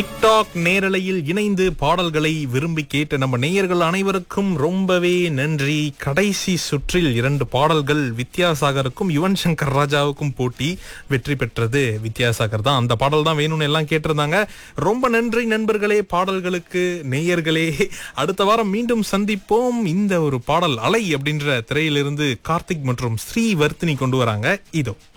TikTok நேரலையில் இணைந்து பாடல்களை விரும்பி கேட்ட நம்ம நேயர்கள் அனைவருக்கும் ரொம்பவே நன்றி. கடைசி சுற்றில் 2 பாடல்கள் வித்யாசாகருக்கும் யுவன் சங்கர் ராஜாவுக்கும் போட்டி. வெற்றி பெற்றது வித்யாசாகர் தான். அந்த பாடல் தான் வேணும்னு எல்லாம் கேட்டிருந்தாங்க. ரொம்ப நன்றி நண்பர்களே, பாடல்களுக்கு, நேயர்களே. அடுத்த வாரம் மீண்டும் சந்திப்போம். இந்த ஒரு பாடல் அலை அப்படின்ற திரையிலிருந்து கார்த்திக் மற்றும் ஸ்ரீவர்த்தினி கொண்டு வராங்க. இதோ